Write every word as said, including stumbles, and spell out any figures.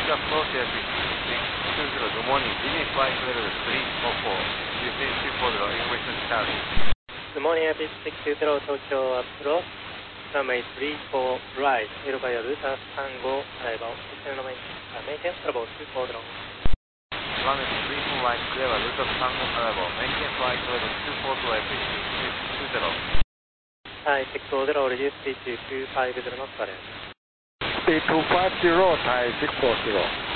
up close air six two zero. Good morning. Disney flight level three four four. Houston two four zero. English to Charlie. Good morning, Air six two zero. Tokyo approach. Runway three four right. Aero via Rutaさんご arrival. Maintain trouble two four zero. Runway three four right. Clear Rutaさんご arrival. Maintain flight level two four zero. Air six two zero. Thai six four zero. Reduce speed to two five zero knots. Speed two five zero. Thai six four zero.